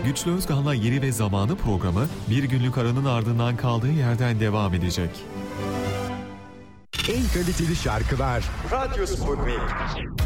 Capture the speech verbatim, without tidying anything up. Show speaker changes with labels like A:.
A: Güçlü Özkan'la Yeri ve Zamanı programı bir günlük aranın ardından kaldığı yerden devam edecek.
B: En kaliteli şarkılar
C: Radyo Sputnik.